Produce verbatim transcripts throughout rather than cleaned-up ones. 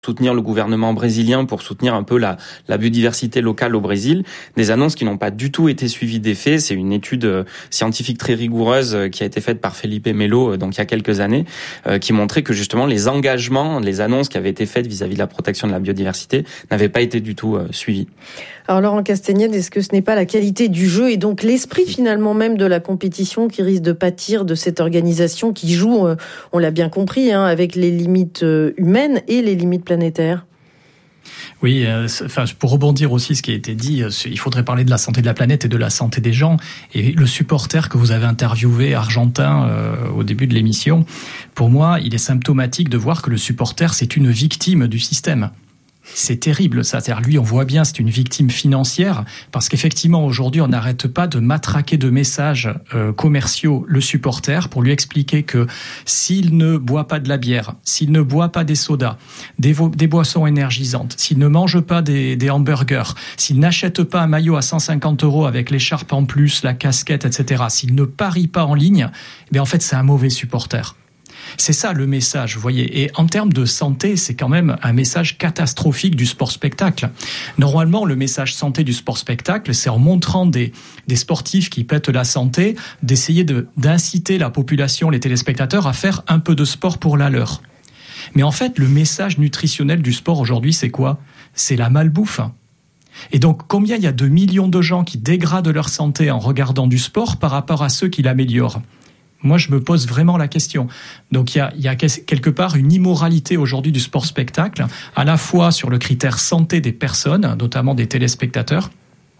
soutenir le gouvernement brésilien pour soutenir un peu la, la biodiversité locale au Brésil. Des annonces qui n'ont pas du tout été suivies des faits. C'est une étude scientifique très rigoureuse qui a été faite par Felipe Melo donc il y a quelques années, euh, qui montrait que justement les engagements, les annonces qui avaient été faites vis-à-vis de la protection de la biodiversité n'avaient pas été du tout euh, suivies. Alors Laurent Castagnède, est-ce que ce n'est pas la qualité du jeu et donc l'esprit finalement même de la compétition qui risque de pâtir de cette organisation qui joue, euh, on l'a bien compris, hein, avec les limites euh, humaines et les limites planétaires? Oui, euh, enfin, pour rebondir aussi ce qui a été dit, il faudrait parler de la santé de la planète et de la santé des gens. Et le supporter que vous avez interviewé, argentin, euh, au début de l'émission, pour moi, il est symptomatique de voir que le supporter, c'est une victime du système. C'est terrible, ça. C'est-à-dire, lui, on voit bien, c'est une victime financière, parce qu'effectivement, aujourd'hui, on n'arrête pas de matraquer de messages euh, commerciaux le supporter pour lui expliquer que s'il ne boit pas de la bière, s'il ne boit pas des sodas, des, vo- des boissons énergisantes, s'il ne mange pas des, des hamburgers, s'il n'achète pas un maillot à cent cinquante euros avec l'écharpe en plus, la casquette, et cetera, s'il ne parie pas en ligne, eh bien, en fait, c'est un mauvais supporter. C'est ça le message, vous voyez. Et en termes de santé, c'est quand même un message catastrophique du sport-spectacle. Normalement, le message santé du sport-spectacle, c'est en montrant des, des sportifs qui pètent la santé, d'essayer de, d'inciter la population, les téléspectateurs, à faire un peu de sport pour la leur. Mais en fait, le message nutritionnel du sport aujourd'hui, c'est quoi ? C'est la malbouffe. Et donc, combien il y a de millions de gens qui dégradent leur santé en regardant du sport par rapport à ceux qui l'améliorent ? Moi, je me pose vraiment la question. Donc, il y a, il y a quelque part une immoralité aujourd'hui du sport-spectacle, à la fois sur le critère santé des personnes, notamment des téléspectateurs,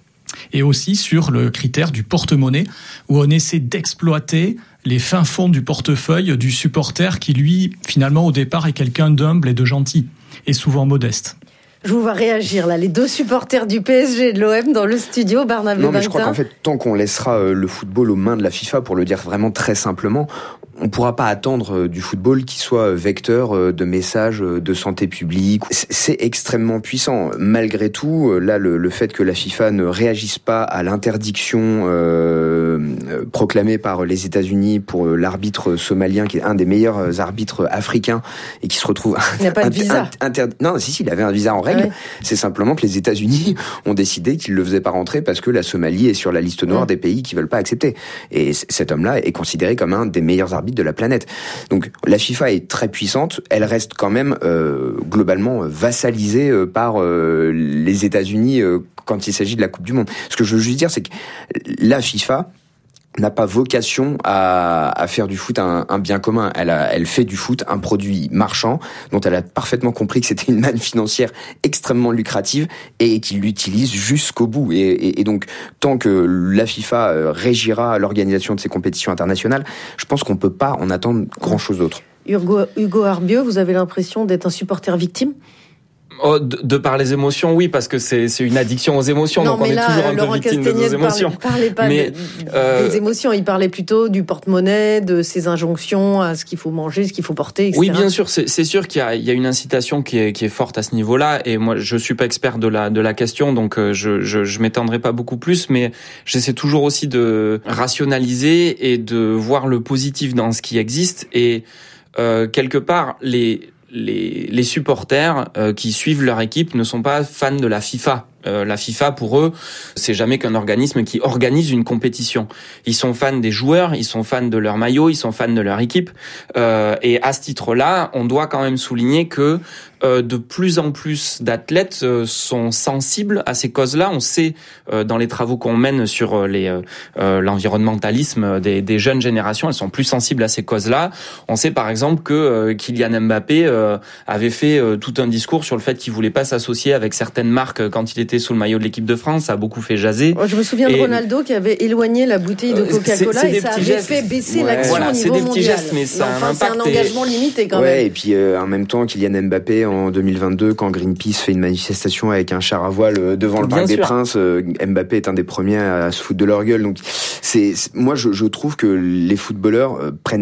et aussi sur le critère du porte-monnaie, où on essaie d'exploiter les fins fonds du portefeuille du supporter qui, lui, finalement, au départ, est quelqu'un d'humble et de gentil, et souvent modeste. Je vous vois réagir là, les deux supporters du P S G et de l'O M dans le studio, Barnabé Non, mais Bantin. je crois qu'en fait, tant qu'on laissera le football aux mains de la FIFA, pour le dire vraiment très simplement, on ne pourra pas attendre du football qui soit vecteur de messages de santé publique. C'est extrêmement puissant. Malgré tout, là, le, le fait que la FIFA ne réagisse pas à l'interdiction euh, proclamée par les États-Unis pour l'arbitre somalien, qui est un des meilleurs arbitres africains et qui se retrouve... Il n'a pas de visa. Inter... Non, si, si, il avait un visa en règle. Ouais. C'est simplement que les États-Unis ont décidé qu'ils ne le faisaient pas rentrer parce que la Somalie est sur la liste noire ouais. des pays qui ne veulent pas accepter. Et cet homme-là est considéré comme un des meilleurs arbitres de la planète. Donc la FIFA est très puissante, elle reste quand même euh, globalement vassalisée euh, par euh, les États-Unis euh, quand il s'agit de la Coupe du Monde. Ce que je veux juste dire, c'est que la FIFA n'a pas vocation à, à faire du foot un, un bien commun. Elle, a, elle fait du foot un produit marchand dont elle a parfaitement compris que c'était une manne financière extrêmement lucrative et qu'il l'utilise jusqu'au bout. Et, et, et donc, tant que la FIFA régira l'organisation de ces compétitions internationales, je pense qu'on peut pas en attendre grand-chose d'autre. Hugo, Hugo Arbieu, vous avez l'impression d'être un supporter victime ? Oh, de, de par les émotions, oui, parce que c'est, c'est une addiction aux émotions, non, donc on là, est toujours un peu victime de nos émotions. Ne parlait pas mais, de, euh, des émotions, il parlait plutôt du porte-monnaie, de ses injonctions à ce qu'il faut manger, ce qu'il faut porter, et cetera. Oui, bien sûr, c'est, c'est sûr qu'il y a, il y a une incitation qui est, qui est forte à ce niveau-là, et moi, je suis pas expert de la, de la question, donc je, je, je m'étendrai pas beaucoup plus, mais j'essaie toujours aussi de rationaliser et de voir le positif dans ce qui existe, et euh, quelque part, les Les, les supporters euh, qui suivent leur équipe ne sont pas fans de la FIFA. Euh, la FIFA, pour eux, c'est jamais qu'un organisme qui organise une compétition. Ils sont fans des joueurs, ils sont fans de leur maillot, ils sont fans de leur équipe. Euh, et à ce titre-là, on doit quand même souligner que euh, de plus en plus d'athlètes euh, sont sensibles à ces causes-là. On sait, euh, dans les travaux qu'on mène sur les, euh, l'environnementalisme des, des jeunes générations, elles sont plus sensibles à ces causes-là. On sait par exemple que euh, Kylian Mbappé euh, avait fait euh, tout un discours sur le fait qu'il voulait pas s'associer avec certaines marques quand il était sous le maillot de l'équipe de France, ça a beaucoup fait jaser. Je me souviens et... de Ronaldo qui avait éloigné la bouteille de Coca-Cola c'est, c'est et ça avait gestes. fait baisser ouais. l'action voilà, au niveau c'est des mondial. Petits gestes, mais ça enfin, a un c'est un engagement et... limité quand ouais, même. Et puis euh, en même temps, Kylian Mbappé en deux mille vingt-deux, quand Greenpeace fait une manifestation avec un char à voile devant le Bien Parc sûr. des Princes, euh, Mbappé est un des premiers à se foutre de leur gueule. Donc c'est, c'est moi je, je trouve que les footballeurs euh, prennent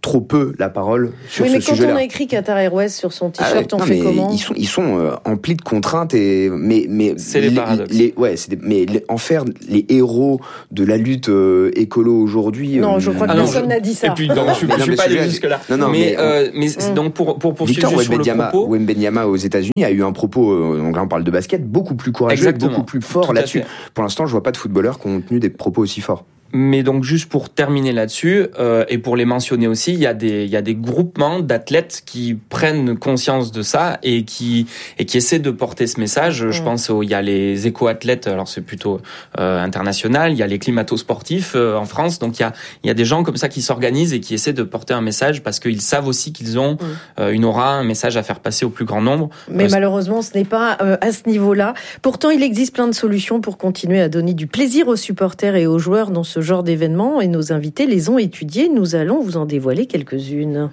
trop peu la parole sur oui, ce sujet-là. Oui, mais quand on a écrit Qatar Airways sur son t-shirt, ah ouais, on non, fait comment? Ils sont, ils sont euh, emplis de contraintes et mais mais c'est les, les paradoxes. Les, ouais, c'est des, mais les, en faire les héros de la lutte euh, écolo aujourd'hui. Non, je crois que ah personne non, n'a dit ça. Et puis donc, je, je, je suis pas allé jusque là. Non, non, mais, mais, euh, mais hum. donc pour pour poursuivre Victor sur le propos, Wembanyama aux États-Unis a eu un propos. Euh, donc là, on parle de basket, beaucoup plus courageux, Exactement. beaucoup plus fort Tout là-dessus. Pour l'instant, je vois pas de footballeurs qui ont tenu des propos aussi forts. Mais donc juste pour terminer là-dessus euh, et pour les mentionner aussi, il y a des il y a des groupements d'athlètes qui prennent conscience de ça et qui et qui essaient de porter ce message. Mmh. Je pense au, il y a les éco-athlètes, alors c'est plutôt euh, international. Il y a les climato-sportifs euh, en France. Donc il y a il y a des gens comme ça qui s'organisent et qui essaient de porter un message parce qu'ils savent aussi qu'ils ont mmh. euh, une aura, un message à faire passer au plus grand nombre. Mais euh, malheureusement, ce n'est pas euh, à ce niveau-là. Pourtant, il existe plein de solutions pour continuer à donner du plaisir aux supporters et aux joueurs dans ce genre d'événements et nos invités les ont étudiés. Nous allons vous en dévoiler quelques-unes.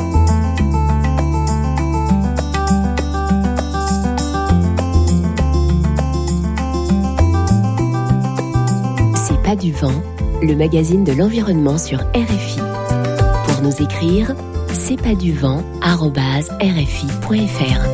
C'est pas du vent, le magazine de l'environnement sur R F I. Pour nous écrire, c'est pas du vent arobase r f i point f r.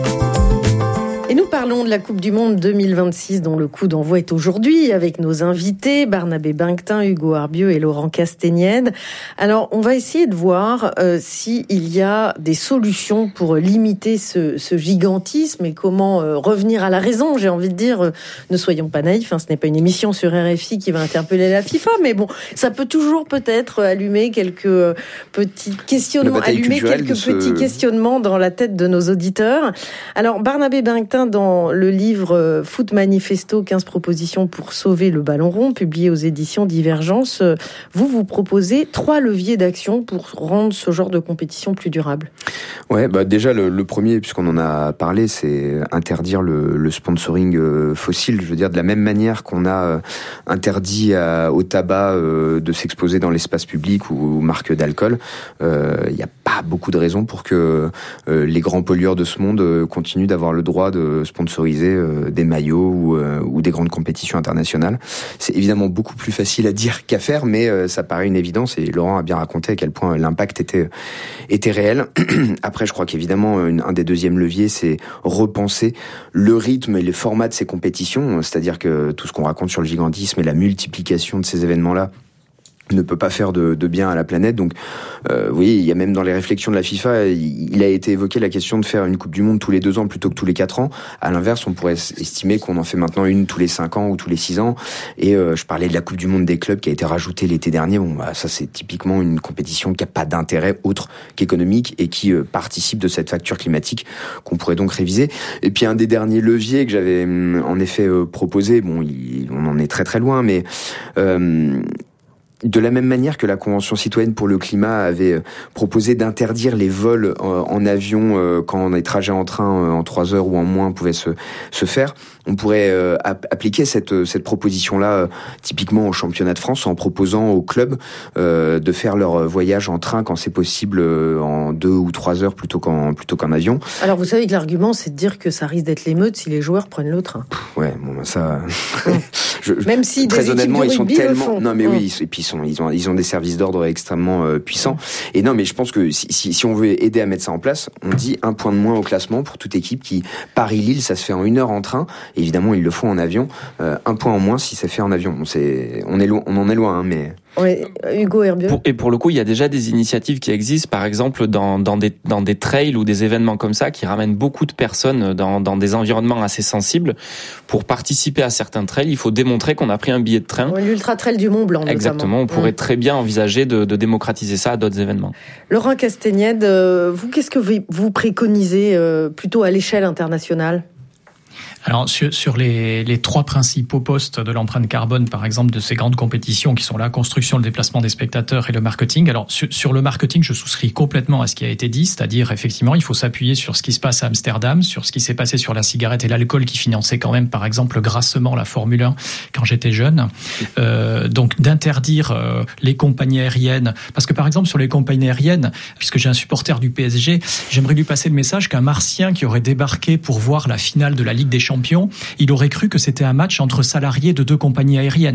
Et nous parlons de la Coupe du Monde deux mille vingt-six dont le coup d'envoi est aujourd'hui avec nos invités Barnabé Binquetin, Hugo Arbieu et Laurent Castaignède. Alors on va essayer de voir euh, s'il y a des solutions pour limiter ce, ce gigantisme et comment euh, revenir à la raison. J'ai envie de dire, euh, ne soyons pas naïfs, hein, ce n'est pas une émission sur R F I qui va interpeller la FIFA, mais bon, ça peut toujours peut-être allumer quelques euh, petits questionnements, allumer quelques ce... petits questionnements dans la tête de nos auditeurs. Alors Barnabé Binquetin, dans le livre Foot Manifesto, quinze propositions pour sauver le ballon rond, publié aux éditions Divergence, vous vous proposez trois leviers d'action pour rendre ce genre de compétition plus durable. Ouais, bah déjà le, le premier, puisqu'on en a parlé, c'est interdire le, le sponsoring euh, fossile. Je veux dire, de la même manière qu'on a euh, interdit à, au tabac euh, de s'exposer dans l'espace public ou aux marques d'alcool, il euh, n'y a pas beaucoup de raisons pour que euh, les grands pollueurs de ce monde euh, continuent d'avoir le droit de sponsoriser euh, des maillots ou, euh, ou des grandes compétitions internationales. C'est évidemment beaucoup plus facile à dire qu'à faire, mais euh, ça paraît une évidence et Laurent a bien raconté à quel point l'impact était était réel. Après, je crois qu'évidemment, une, un des deuxièmes leviers, c'est repenser le rythme et les formats de ces compétitions, c'est-à-dire que tout ce qu'on raconte sur le gigantisme et la multiplication de ces événements-là ne peut pas faire de, de bien à la planète. Donc, euh, oui, il y a même dans les réflexions de la FIFA, il, il a été évoqué la question de faire une Coupe du Monde tous les deux ans plutôt que tous les quatre ans. À l'inverse, on pourrait estimer qu'on en fait maintenant une tous les cinq ans ou tous les six ans. Et euh, je parlais de la Coupe du Monde des clubs qui a été rajoutée l'été dernier. Bon, bah, ça c'est typiquement une compétition qui a pas d'intérêt autre qu'économique et qui euh, participe de cette facture climatique qu'on pourrait donc réviser. Et puis un des derniers leviers que j'avais en effet euh, proposé, bon, il, on en est très très loin, mais euh, de la même manière que la Convention citoyenne pour le climat avait proposé d'interdire les vols en avion quand les trajets en train en trois heures ou en moins pouvaient se, se faire, on pourrait euh, appliquer cette, cette proposition-là euh, typiquement au championnat de France en proposant aux clubs euh, de faire leur voyage en train quand c'est possible euh, en deux ou trois heures plutôt qu'en, plutôt qu'en avion. Alors vous savez que l'argument c'est de dire que ça risque d'être l'émeute si les joueurs prennent le train. Pff, ouais, bon ben ça... je, Même si très des honnêtement, ils sont tellement... Font. Non mais mmh. oui, et puis ils, sont, ils, ont, ils ont des services d'ordre extrêmement euh, puissants. Mmh. Et non mais je pense que si, si, si on veut aider à mettre ça en place, on dit un point de moins au classement pour toute équipe qui... Paris-Lille, ça se fait en une heure en train. Évidemment, ils le font en avion. Euh, un point en moins si c'est fait en avion. Bon, c'est, on, est lo- on en est loin, hein, mais... Oui, Hugo Herbieux. Pour, et pour le coup, il y a déjà des initiatives qui existent, par exemple dans, dans, des, dans des trails ou des événements comme ça, qui ramènent beaucoup de personnes dans, dans des environnements assez sensibles. Pour participer à certains trails, il faut démontrer qu'on a pris un billet de train. Oui, l'Ultra Trail du Mont Blanc, exactement. Notamment. On pourrait mmh. très bien envisager de, de démocratiser ça à d'autres événements. Laurent Castaignède, vous, qu'est-ce que vous préconisez euh, plutôt à l'échelle internationale ? Alors sur, sur les, les trois principaux postes de l'empreinte carbone, par exemple, de ces grandes compétitions qui sont la construction, le déplacement des spectateurs et le marketing. Alors sur, sur le marketing, je souscris complètement à ce qui a été dit, c'est-à-dire effectivement, il faut s'appuyer sur ce qui se passe à Amsterdam, sur ce qui s'est passé sur la cigarette et l'alcool qui finançait quand même, par exemple, grassement la Formule un quand j'étais jeune. Euh, donc d'interdire euh, les compagnies aériennes, parce que par exemple sur les compagnies aériennes, puisque j'ai un supporter du P S G, j'aimerais lui passer le message qu'un Martien qui aurait débarqué pour voir la finale de la Ligue des Champions, il aurait cru que c'était un match entre salariés de deux compagnies aériennes.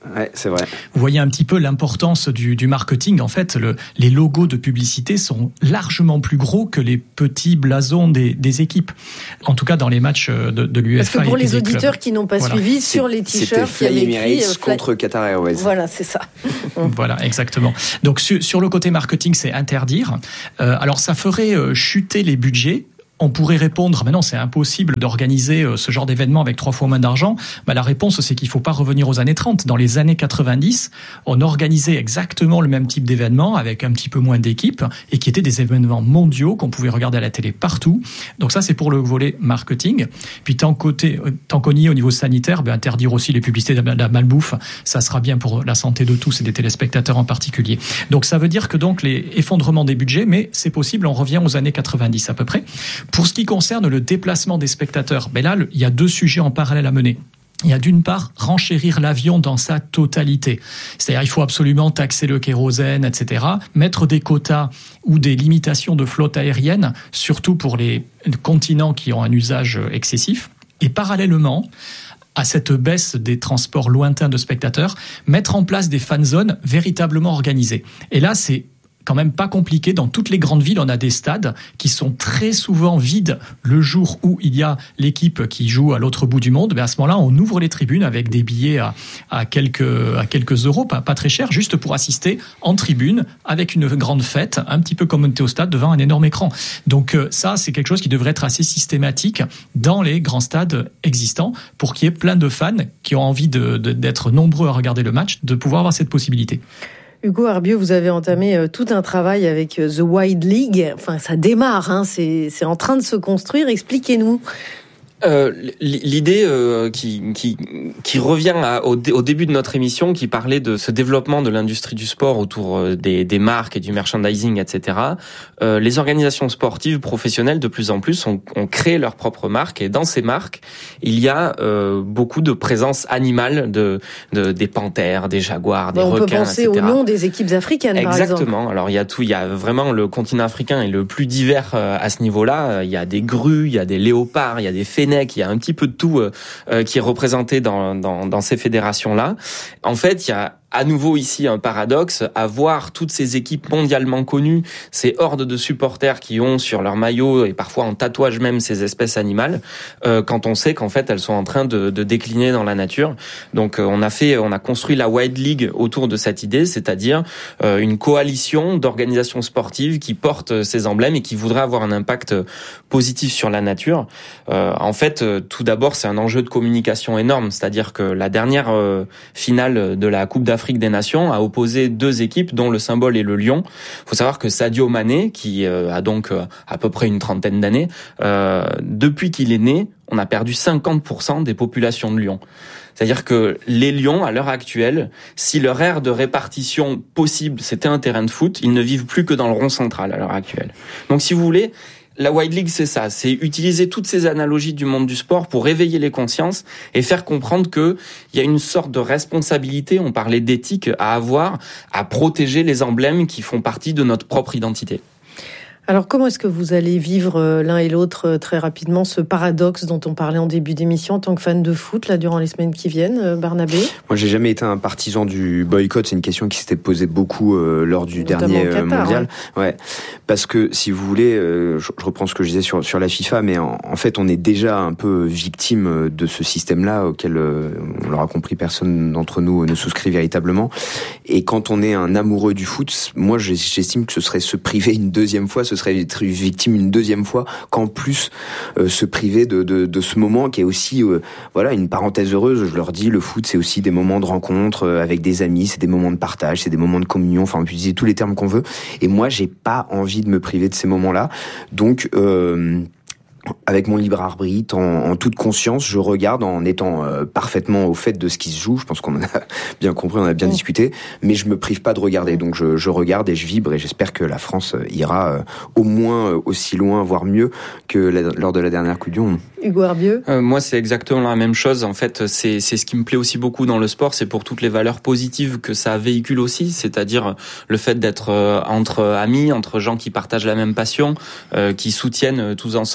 Ouais, c'est vrai. Vous voyez un petit peu l'importance du, du marketing. En fait, le, les logos de publicité sont largement plus gros que les petits blasons des, des équipes. En tout cas, dans les matchs de, de l'U E F A. Parce que pour et les auditeurs clubs. qui n'ont pas voilà. suivi, sur les t-shirts, il y avait écrit Emirates contre Qatar Airways. Voilà, c'est ça. Voilà, exactement. Donc sur, sur le côté marketing, c'est interdire. Euh, alors ça ferait euh, chuter les budgets. On pourrait répondre, mais non, c'est impossible d'organiser ce genre d'événement avec trois fois moins d'argent. Bah, la réponse, c'est qu'il faut pas revenir aux années trente. Dans les années quatre-vingt-dix, on organisait exactement le même type d'événement avec un petit peu moins d'équipes et qui étaient des événements mondiaux qu'on pouvait regarder à la télé partout. Donc ça, c'est pour le volet marketing. Puis tant côté, tant qu'on y est au niveau sanitaire, bah, interdire aussi les publicités de la malbouffe, ça sera bien pour la santé de tous et des téléspectateurs en particulier. Donc ça veut dire que donc les effondrements des budgets, mais c'est possible, on revient aux années quatre-vingt-dix à peu près. Pour ce qui concerne le déplacement des spectateurs, ben là, il y a deux sujets en parallèle à mener. Il y a d'une part renchérir l'avion dans sa totalité. C'est-à-dire il faut absolument taxer le kérosène, et cetera. Mettre des quotas ou des limitations de flotte aérienne, surtout pour les continents qui ont un usage excessif. Et parallèlement à cette baisse des transports lointains de spectateurs, mettre en place des fan zones véritablement organisées. Et là, c'est quand même pas compliqué. Dans toutes les grandes villes, on a des stades qui sont très souvent vides le jour où il y a l'équipe qui joue à l'autre bout du monde. Ben à ce moment-là, on ouvre les tribunes avec des billets à, à quelques à quelques euros, pas, pas très cher, juste pour assister en tribune avec une grande fête, un petit peu comme on était au stade devant un énorme écran. Donc ça, c'est quelque chose qui devrait être assez systématique dans les grands stades existants pour qu'il y ait plein de fans qui ont envie de, de, d'être nombreux à regarder le match, de pouvoir avoir cette possibilité. Hugo Arbieu, vous avez entamé tout un travail avec The Wide League. Enfin, ça démarre, hein, c'est, c'est en train de se construire. Expliquez-nous. Euh, l'idée euh, qui, qui, qui revient à, au, au début de notre émission, qui parlait de ce développement de l'industrie du sport autour des, des marques et du merchandising, et cetera. Euh, les organisations sportives professionnelles, de plus en plus, ont, ont créé leurs propres marques, et dans ces marques, il y a euh, beaucoup de présence animale de, de des panthères, des jaguars, des bon, requins, et cetera. On peut penser et cetera. au nom des équipes africaines, Exactement. par exemple. Exactement. Alors il y a tout, il y a vraiment le continent africain est le plus divers euh, à ce niveau-là. Il y a des grues, il y a des léopards, il y a des fennecs, il y a un petit peu de tout euh, qui est représenté dans, dans, dans ces fédérations-là. En fait, il y a à nouveau ici un paradoxe à voir toutes ces équipes mondialement connues, ces hordes de supporters qui ont sur leur maillot et parfois en tatouage même ces espèces animales, euh, quand on sait qu'en fait elles sont en train de, de décliner dans la nature. Donc euh, on a fait, on a construit la Wide League autour de cette idée, c'est-à-dire euh, une coalition d'organisations sportives qui portent ces emblèmes et qui voudraient avoir un impact positif sur la nature. Euh, en fait, euh, tout d'abord c'est un enjeu de communication énorme, c'est-à-dire que la dernière euh, finale de la Coupe d'Afrique Afrique des Nations a opposé deux équipes dont le symbole est le lion. Il faut savoir que Sadio Mané, qui euh, a donc euh, à peu près une trentaine d'années, euh, depuis qu'il est né, on a perdu cinquante pour cent des populations de lions. C'est-à-dire que les lions, à l'heure actuelle, si leur aire de répartition possible, c'était un terrain de foot, ils ne vivent plus que dans le rond central à l'heure actuelle. Donc si vous voulez, la Wide League, c'est ça, c'est utiliser toutes ces analogies du monde du sport pour réveiller les consciences et faire comprendre que il y a une sorte de responsabilité, on parlait d'éthique, à avoir, à protéger les emblèmes qui font partie de notre propre identité. Alors, comment est-ce que vous allez vivre euh, l'un et l'autre euh, très rapidement ce paradoxe dont on parlait en début d'émission en tant que fan de foot là durant les semaines qui viennent, euh, Barnabé? Moi, j'ai jamais été un partisan du boycott. C'est une question qui s'était posée beaucoup euh, lors du Notamment dernier Qatar, mondial. Ouais. ouais, parce que si vous voulez, euh, je, je reprends ce que je disais sur sur la FIFA, mais en, en fait, on est déjà un peu victime de ce système-là auquel euh, on l'aura compris, personne d'entre nous ne souscrit véritablement. Et quand on est un amoureux du foot, moi, j'estime que ce serait se priver une deuxième fois, ce serait être victime une deuxième fois, qu'en plus euh, se priver de, de, de ce moment qui est aussi euh, voilà une parenthèse heureuse. Je leur dis, le foot c'est aussi des moments de rencontre euh, avec des amis, c'est des moments de partage, c'est des moments de communion, enfin on peut utiliser tous les termes qu'on veut, et moi j'ai pas envie de me priver de ces moments-là, donc euh, avec mon libre arbitre, en, en toute conscience, je regarde en étant euh, parfaitement au fait de ce qui se joue. Je pense qu'on en a bien compris, on a bien mmh. discuté, mais je me prive pas de regarder. Donc je, je regarde et je vibre, et j'espère que la France ira euh, au moins euh, aussi loin, voire mieux que la, lors de la dernière Coupe du Monde. Hugo Arbieu. Euh, moi, c'est exactement la même chose. En fait, c'est c'est ce qui me plaît aussi beaucoup dans le sport, c'est pour toutes les valeurs positives que ça véhicule aussi, c'est-à-dire le fait d'être euh, entre amis, entre gens qui partagent la même passion, euh, qui soutiennent tous ensemble une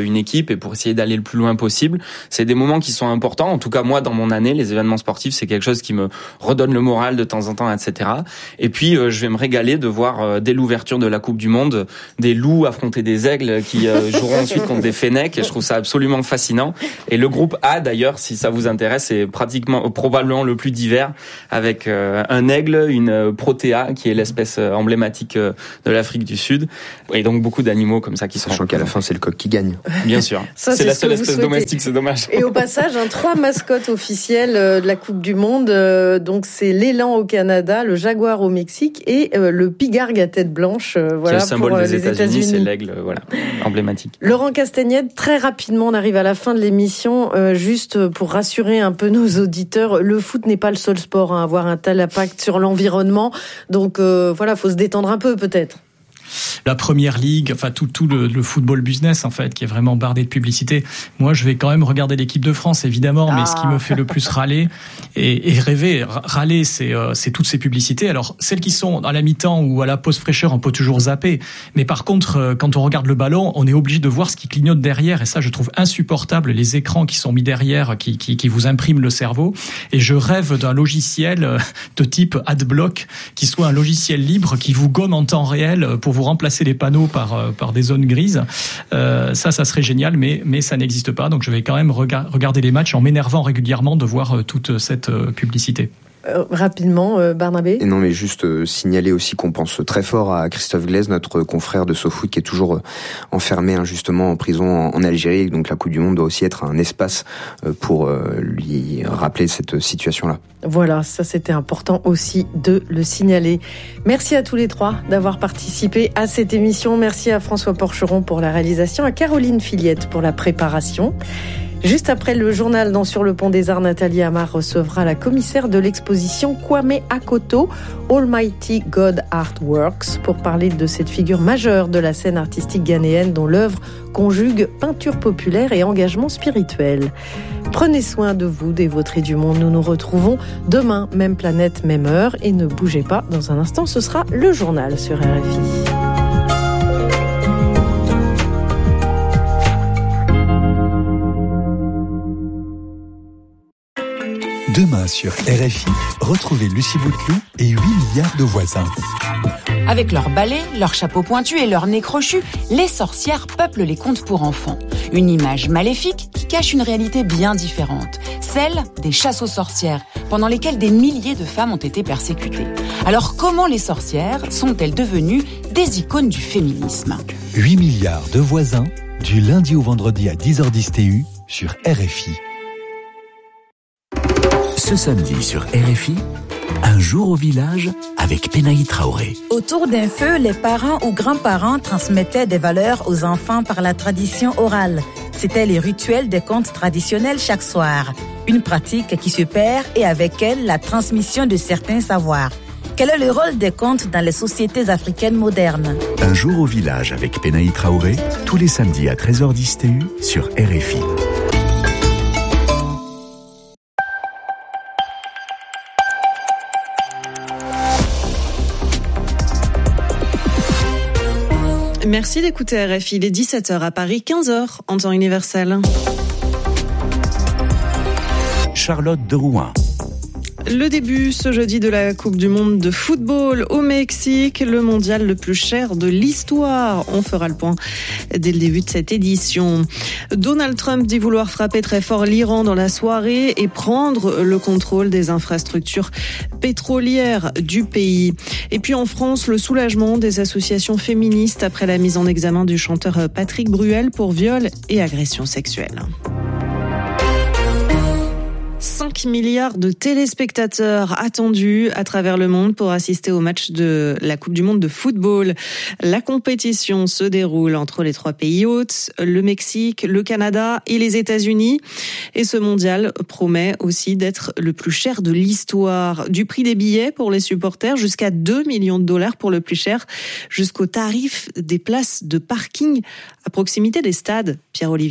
une équipe et pour essayer d'aller le plus loin possible. C'est des moments qui sont importants. En tout cas, moi, dans mon année, les événements sportifs, c'est quelque chose qui me redonne le moral de temps en temps, et cetera. Et puis, euh, je vais me régaler de voir euh, dès l'ouverture de la Coupe du Monde des loups affronter des aigles qui euh, joueront ensuite contre des fennecs. Et je trouve ça absolument fascinant. Et le groupe A, d'ailleurs, si ça vous intéresse, c'est pratiquement, euh, probablement le plus divers, avec euh, un aigle, une euh, protéa qui est l'espèce euh, emblématique euh, de l'Afrique du Sud, et donc beaucoup d'animaux comme ça qui sont. Sachant qu'à la fin, c'est le coq qui gagne. Bien sûr. Ça, c'est, c'est la seule espèce domestique, c'est dommage. Et au passage, hein, trois mascottes officielles de la Coupe du Monde. Euh, donc c'est l'élan au Canada, le jaguar au Mexique et euh, le pigargue à tête blanche. Euh, voilà, c'est le symbole pour, des les États-Unis, États-Unis. C'est l'aigle, euh, voilà, emblématique. Laurent Castagnède, très rapidement, on arrive à la fin de l'émission. Euh, juste pour rassurer un peu nos auditeurs, le foot n'est pas le seul sport à avoir un tel impact sur l'environnement. Donc euh, voilà, faut se détendre un peu peut-être. La Première Ligue, enfin tout tout le, le football business en fait, qui est vraiment bardé de publicité. Moi, je vais quand même regarder l'équipe de France, évidemment, ah. mais ce qui me fait le plus râler et, et rêver, râler, c'est euh, c'est toutes ces publicités. Alors celles qui sont à la mi-temps ou à la pause fraîcheur, on peut toujours zapper. Mais par contre, euh, quand on regarde le ballon, on est obligé de voir ce qui clignote derrière, et ça, je trouve insupportable. Les écrans qui sont mis derrière, qui qui, qui vous impriment le cerveau. Et je rêve d'un logiciel de type AdBlock, qui soit un logiciel libre qui vous gomme en temps réel pour vous remplacer les panneaux par par des zones grises. Euh, ça, ça serait génial, mais mais ça n'existe pas. Donc je vais quand même rega- regarder les matchs en m'énervant régulièrement de voir toute cette euh, publicité. Euh, rapidement, euh, Barnabé. Et non, mais juste euh, signaler aussi qu'on pense très fort à Christophe Glaise, notre confrère de SoFoot, qui est toujours euh, enfermé injustement en prison en, en Algérie. Donc la Coupe du Monde doit aussi être un espace euh, pour euh, lui rappeler cette situation-là. Voilà, ça c'était important aussi de le signaler. Merci à tous les trois d'avoir participé à cette émission. Merci à François Porcheron pour la réalisation, à Caroline Filiette pour la préparation. Juste après le journal dans Sur le pont des Arts, Nathalie Amar recevra la commissaire de l'exposition Kwame Akoto, Almighty God Artworks, pour parler de cette figure majeure de la scène artistique ghanéenne dont l'œuvre conjugue peinture populaire et engagement spirituel. Prenez soin de vous, des vôtres et du monde. Nous nous retrouvons demain, même planète, même heure. Et ne bougez pas, dans un instant, ce sera le journal sur R F I. Demain sur R F I, retrouvez Lucie Bouteloup et huit milliards de voisins. Avec leurs balais, leurs chapeaux pointus et leurs nez crochus, les sorcières peuplent les contes pour enfants. Une image maléfique qui cache une réalité bien différente, celle des chasses aux sorcières, pendant lesquelles des milliers de femmes ont été persécutées. Alors comment les sorcières sont-elles devenues des icônes du féminisme ? huit milliards de voisins, du lundi au vendredi à dix heures dix T U sur R F I. Ce samedi sur R F I, un jour au village avec Penaï Traoré. Autour d'un feu, les parents ou grands-parents transmettaient des valeurs aux enfants par la tradition orale. C'était les rituels des contes traditionnels chaque soir. Une pratique qui se perd et avec elle la transmission de certains savoirs. Quel est le rôle des contes dans les sociétés africaines modernes ? Un jour au village avec Penaï Traoré, tous les samedis à treize heures dix T U sur R F I. Merci d'écouter R F I, il est dix-sept heures à Paris, quinze heures en temps universel. Charlotte de Rouen. Le début ce jeudi de la Coupe du Monde de football au Mexique, le mondial le plus cher de l'histoire. On fera le point dès le début de cette édition. Donald Trump dit vouloir frapper très fort l'Iran dans la soirée et prendre le contrôle des infrastructures pétrolières du pays. Et puis en France, le soulagement des associations féministes après la mise en examen du chanteur Patrick Bruel pour viol et agression sexuelle. cinq milliards de téléspectateurs attendus à travers le monde pour assister au match de la Coupe du Monde de football. La compétition se déroule entre les trois pays hôtes, le Mexique, le Canada et les États-Unis. Et ce mondial promet aussi d'être le plus cher de l'histoire. Du prix des billets pour les supporters jusqu'à deux millions de dollars pour le plus cher, jusqu'au tarif des places de parking à proximité des stades. Pierre-Olivier.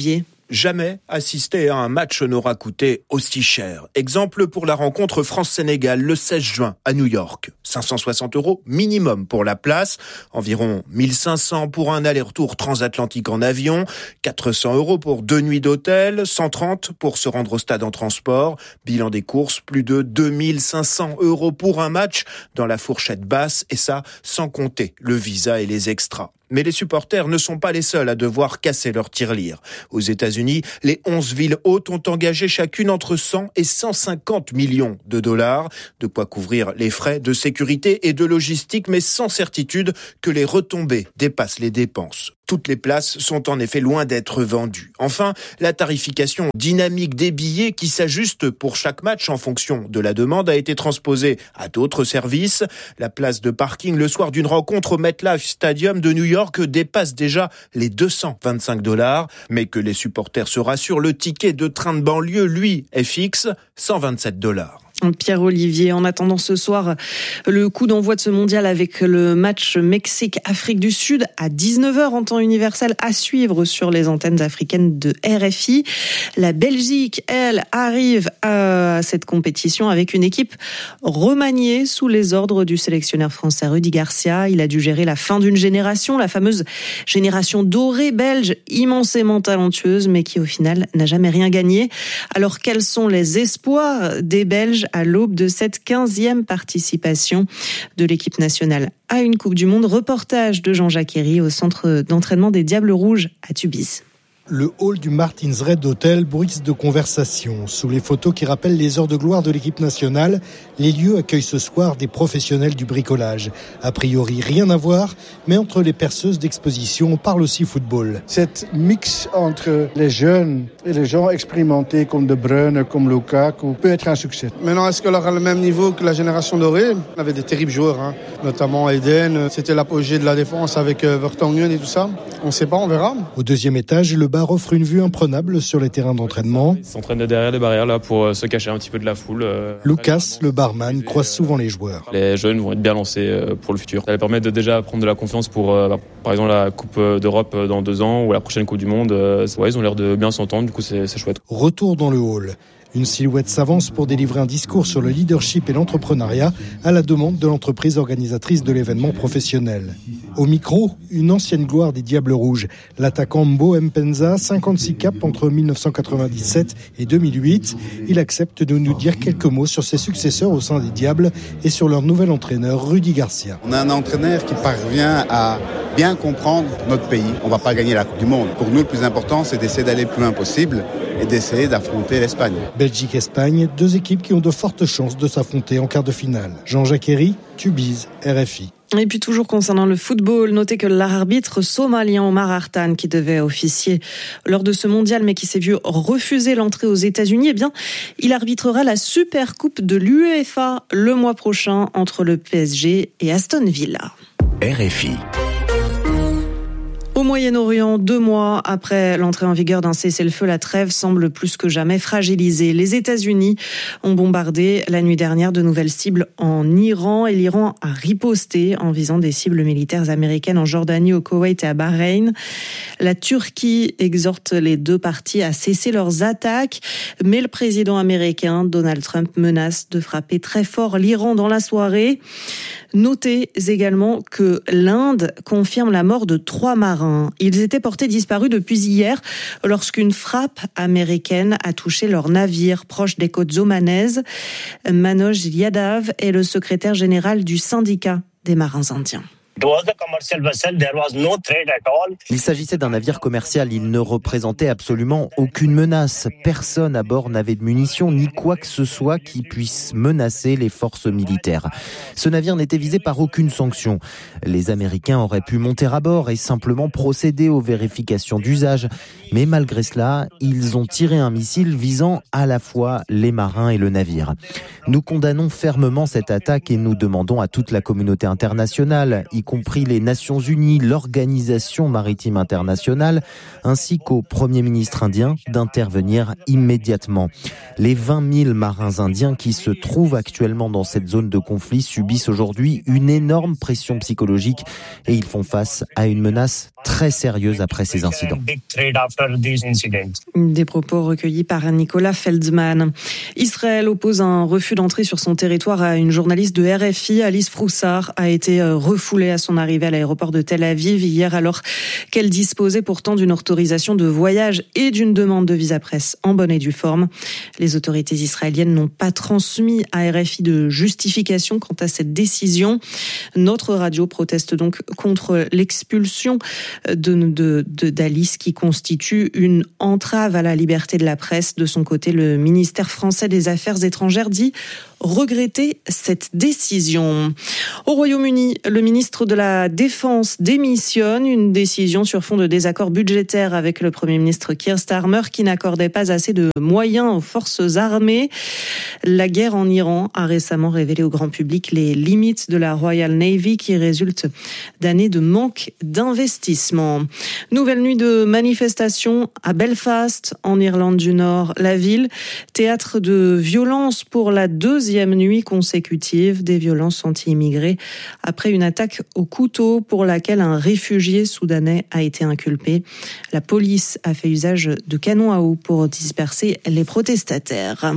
Jamais assister à un match n'aura coûté aussi cher. Exemple pour la rencontre France-Sénégal le seize juin à New York. cinq cent soixante euros minimum pour la place, environ mille cinq cents pour un aller-retour transatlantique en avion, quatre cents euros pour deux nuits d'hôtel, cent trente pour se rendre au stade en transport. Bilan des courses, plus de deux mille cinq cents euros pour un match dans la fourchette basse, et ça sans compter le visa et les extras. Mais les supporters ne sont pas les seuls à devoir casser leur tirelire. Aux États-Unis, les onze villes hôtes ont engagé chacune entre cent et cent cinquante millions de dollars. De quoi couvrir les frais de sécurité et de logistique, mais sans certitude que les retombées dépassent les dépenses. Toutes les places sont en effet loin d'être vendues. Enfin, la tarification dynamique des billets qui s'ajuste pour chaque match en fonction de la demande a été transposée à d'autres services. La place de parking le soir d'une rencontre au MetLife Stadium de New York dépasse déjà les deux cent vingt-cinq dollars. Mais que les supporters se rassurent, le ticket de train de banlieue, lui, est fixe, cent vingt-sept dollars. Pierre-Olivier, en attendant ce soir, le coup d'envoi de ce mondial avec le match Mexique-Afrique du Sud à dix-neuf heures en temps universel à suivre sur les antennes africaines de R F I. La Belgique, elle, arrive à cette compétition avec une équipe remaniée sous les ordres du sélectionneur français Rudi Garcia. Il a dû gérer la fin d'une génération, la fameuse génération dorée belge, immensément talentueuse, mais qui au final n'a jamais rien gagné. Alors quels sont les espoirs des Belges à l'aube de cette quinzième participation de l'équipe nationale à une Coupe du Monde? Reportage de Jean-Jacques Herry au centre d'entraînement des Diables Rouges à Tubize. Le hall du Martins Red Hotel bruisse de conversation. Sous les photos qui rappellent les heures de gloire de l'équipe nationale, les lieux accueillent ce soir des professionnels du bricolage. A priori, rien à voir, mais entre les perceuses d'exposition, on parle aussi football. Cette mix entre les jeunes et les gens expérimentés comme De Bruyne, comme Lukaku, peut être un succès. Maintenant, est-ce qu'elle aura le même niveau que la génération dorée? On avait des terribles joueurs, hein. Notamment Eden. C'était l'apogée de la défense avec Vertonghen et tout ça. On ne sait pas, on verra. Au deuxième étage, le bar offre une vue imprenable sur les terrains d'entraînement. Ils s'entraînent derrière les barrières là pour se cacher un petit peu de la foule. Lucas, le barman, croise souvent les joueurs. Les jeunes vont être bien lancés pour le futur. Ça va permettre de déjà prendre de la confiance pour, par exemple, la Coupe d'Europe dans deux ans ou la prochaine Coupe du Monde. Ouais, ils ont l'air de bien s'entendre, du coup c'est, c'est chouette. Retour dans le hall. Une silhouette s'avance pour délivrer un discours sur le leadership et l'entrepreneuriat à la demande de l'entreprise organisatrice de l'événement professionnel. Au micro, une ancienne gloire des Diables Rouges, l'attaquant Mbo Mpenza, cinquante-six caps entre dix-neuf cent quatre-vingt-dix-sept et deux mille huit. Il accepte de nous dire quelques mots sur ses successeurs au sein des Diables et sur leur nouvel entraîneur, Rudi Garcia. On a un entraîneur qui parvient à bien comprendre notre pays. On ne va pas gagner la Coupe du Monde. Pour nous, le plus important, c'est d'essayer d'aller le plus loin possible et d'essayer d'affronter l'Espagne. Belgique-Espagne, deux équipes qui ont de fortes chances de s'affronter en quart de finale. Jean-Jacques Herry, Tubize, R F I. Et puis toujours concernant le football, notez que l'arbitre somalien Omar Artan, qui devait officier lors de ce mondial mais qui s'est vu refuser l'entrée aux États-Unis, eh bien, il arbitrera la Super Coupe de l'UEFA le mois prochain entre le P S G et Aston Villa. R F I. Au Moyen-Orient, deux mois après l'entrée en vigueur d'un cessez-le-feu, la trêve semble plus que jamais fragilisée. Les États-Unis ont bombardé la nuit dernière de nouvelles cibles en Iran et l'Iran a riposté en visant des cibles militaires américaines en Jordanie, au Koweït et à Bahreïn. La Turquie exhorte les deux parties à cesser leurs attaques, mais le président américain Donald Trump menace de frapper très fort l'Iran dans la soirée. Notez également que l'Inde confirme la mort de trois marins. Ils étaient portés disparus depuis hier lorsqu'une frappe américaine a touché leur navire proche des côtes omanaises. Manoj Yadav est le secrétaire général du syndicat des marins indiens. Il s'agissait d'un navire commercial, il ne représentait absolument aucune menace. Personne à bord n'avait de munitions ni quoi que ce soit qui puisse menacer les forces militaires. Ce navire n'était visé par aucune sanction. Les Américains auraient pu monter à bord et simplement procéder aux vérifications d'usage. Mais malgré cela, ils ont tiré un missile visant à la fois les marins et le navire. Nous condamnons fermement cette attaque et nous demandons à toute la communauté internationale, y compris les Nations Unies, l'Organisation maritime internationale, ainsi qu'au Premier ministre indien, d'intervenir immédiatement. Les vingt mille marins indiens qui se trouvent actuellement dans cette zone de conflit subissent aujourd'hui une énorme pression psychologique et ils font face à une menace très sérieuse après ces incidents. Des propos recueillis par Nicolas Feldman. Israël oppose un refus d'entrée sur son territoire à une journaliste de R F I. Alice Froussard a été refoulée à son arrivée à l'aéroport de Tel Aviv hier alors qu'elle disposait pourtant d'une autorisation de voyage et d'une demande de visa presse en bonne et due forme. Les autorités israéliennes n'ont pas transmis à R F I de justification quant à cette décision. Notre radio proteste donc contre l'expulsion de, de, de, d'Alice qui constitue une entrave à la liberté de la presse. De son côté, le ministère français des Affaires étrangères dit regretter cette décision. Au Royaume-Uni, le ministre de la Défense démissionne, une décision sur fond de désaccord budgétaire avec le Premier ministre Keir Starmer qui n'accordait pas assez de moyens aux forces armées. La guerre en Iran a récemment révélé au grand public les limites de la Royal Navy qui résultent d'années de manque d'investissement. Nouvelle nuit de manifestation à Belfast, en Irlande du Nord. La ville, théâtre de violences pour la deuxième nuit consécutive, des violences anti-immigrés après une attaque au couteau pour laquelle un réfugié soudanais a été inculpé. La police a fait usage de canons à eau pour disperser les protestataires.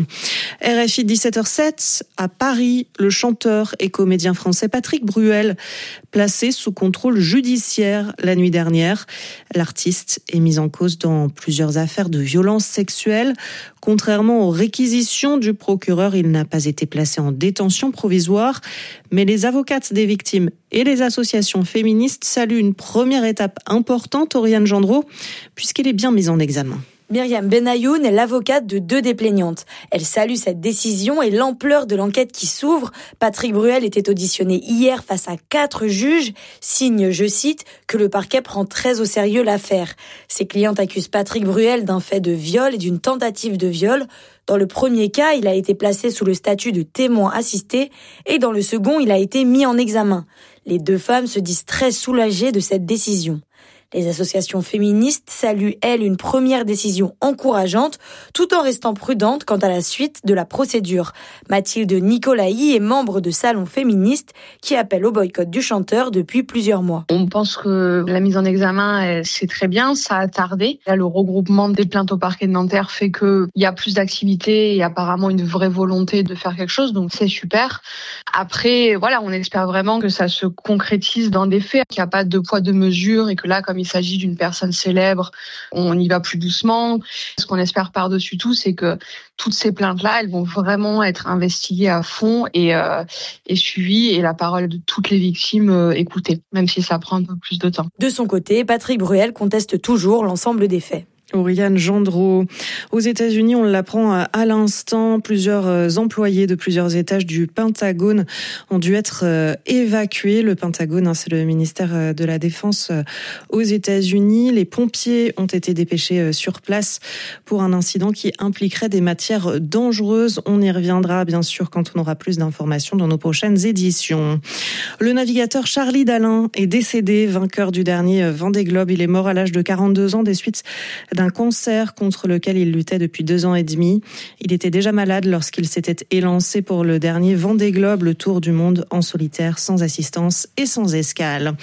R F I dix-sept heures sept, à Paris, le chanteur et comédien français Patrick Bruel, placé sous contrôle judiciaire la nuit dernière. L'artiste est mis en cause dans plusieurs affaires de violences sexuelles. Contrairement aux réquisitions du procureur, il n'a pas été placé en détention provisoire. Mais les avocates des victimes et les associations féministes saluent une première étape importante, Oriane Gendreau, puisqu'elle est bien mise en examen. Myriam Benayoun est l'avocate de deux des plaignantes. Elle salue cette décision et l'ampleur de l'enquête qui s'ouvre. Patrick Bruel était auditionné hier face à quatre juges, signe, je cite, que le parquet prend très au sérieux l'affaire. Ses clientes accusent Patrick Bruel d'un fait de viol et d'une tentative de viol. Dans le premier cas, il a été placé sous le statut de témoin assisté et dans le second, il a été mis en examen. Les deux femmes se disent très soulagées de cette décision. Les associations féministes saluent, elles, une première décision encourageante, tout en restant prudentes quant à la suite de la procédure. Mathilde Nicolaï est membre de Salon Féministe, qui appelle au boycott du chanteur depuis plusieurs mois. On pense que la mise en examen, c'est très bien, ça a tardé. Là, le regroupement des plaintes au parquet de Nanterre fait qu'il y a plus d'activité et apparemment une vraie volonté de faire quelque chose, donc c'est super. Après, voilà, on espère vraiment que ça se concrétise dans des faits, qu'il n'y a pas de poids de mesure et que là, comme il s'agit d'une personne célèbre, on y va plus doucement. Ce qu'on espère par-dessus tout, c'est que toutes ces plaintes-là, elles vont vraiment être investiguées à fond et, euh, et suivies et la parole de toutes les victimes euh, écoutée, même si ça prend un peu plus de temps. De son côté, Patrick Bruel conteste toujours l'ensemble des faits. Oriane Gendreau. Aux États-Unis, on l'apprend à l'instant, plusieurs employés de plusieurs étages du Pentagone ont dû être évacués. Le Pentagone, c'est le ministère de la Défense aux États-Unis. Les pompiers ont été dépêchés sur place pour un incident qui impliquerait des matières dangereuses. On y reviendra bien sûr quand on aura plus d'informations dans nos prochaines éditions. Le navigateur Charlie Dalin est décédé, vainqueur du dernier Vendée Globe. Il est mort à l'âge de quarante-deux ans des suites d'un cancer contre lequel il luttait depuis deux ans et demi. Il était déjà malade lorsqu'il s'était élancé pour le dernier Vendée Globe, le tour du monde en solitaire, sans assistance et sans escale.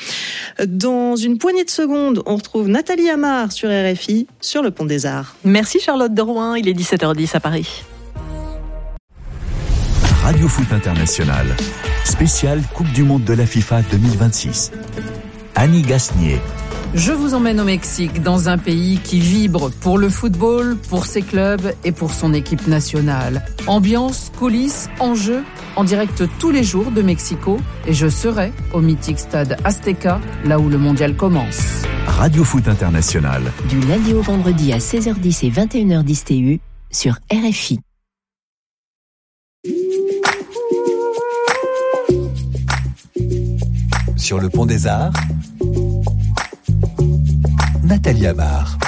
Dans une poignée de secondes, on retrouve Nathalie Amar sur R F I, sur le Pont des Arts. Merci Charlotte de Rouen, il est dix-sept heures dix à Paris. Radio Foot International, spécial Coupe du Monde de la FIFA deux mille vingt-six. Annie Gasnier. Je vous emmène au Mexique, dans un pays qui vibre pour le football, pour ses clubs et pour son équipe nationale. Ambiance, coulisses, enjeux, en direct tous les jours de Mexico. Et je serai au mythique stade Azteca, là où le mondial commence. Radio Foot International. Du lundi au vendredi à seize heures dix et vingt et une heures dix T U sur R F I. Sur le Pont des Arts, Nathalie Amar.